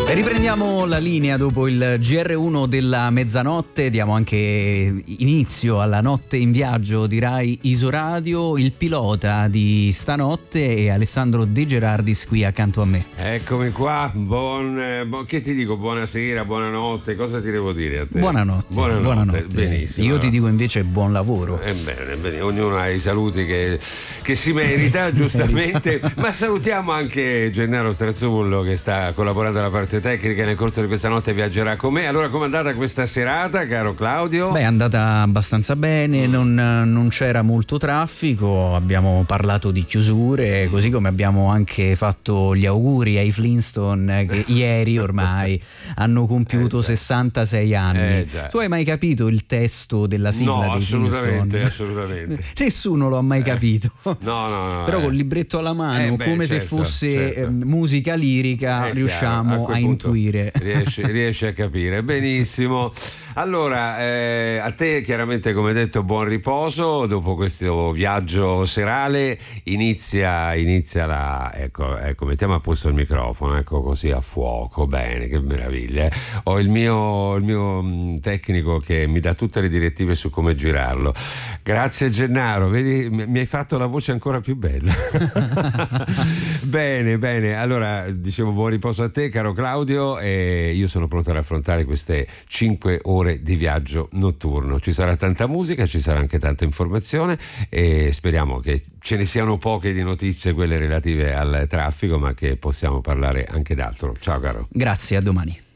Riprendiamo la linea dopo il GR1 della mezzanotte, diamo anche inizio alla notte in viaggio di Rai Isoradio. Il pilota di stanotte è Alessandro De Gerardis qui accanto a me. Eccomi qua, che ti dico? Buonasera, buonanotte, cosa ti devo dire a te? Buonanotte. Benissimo. Io ti dico invece buon lavoro. Bene, ognuno ha i saluti che si merita, giustamente. Ma salutiamo anche Gennaro Strazzullo che sta collaborando alla parte tecnica nel corso di questa notte viaggerà con me. Allora, com'è andata questa serata, caro Claudio? Beh, è andata abbastanza bene, non c'era molto traffico, abbiamo parlato di chiusure, così come abbiamo anche fatto gli auguri ai Flintstone che ieri ormai hanno compiuto 66 anni. Tu hai mai capito il testo della sigla no, dei Flintstone? Assolutamente. Nessuno lo ha mai capito. No. Però col libretto alla mano, come se fosse musica lirica, riusciamo a intuire. Riesci a capire benissimo. Allora, a te chiaramente, come detto, buon riposo dopo questo viaggio serale. Inizia ecco, mettiamo a posto il microfono, ecco, così a fuoco, bene, che meraviglia. Ho il mio tecnico che mi dà tutte le direttive su come girarlo. Grazie Gennaro, vedi, mi hai fatto la voce ancora più bella. Bene, allora dicevo buon riposo a te, caro Claudio, e io sono pronto ad affrontare queste 5 ore di viaggio notturno. Ci sarà tanta musica, ci sarà anche tanta informazione e speriamo che ce ne siano poche di notizie, quelle relative al traffico, ma che possiamo parlare anche d'altro. Ciao caro. Grazie, a domani.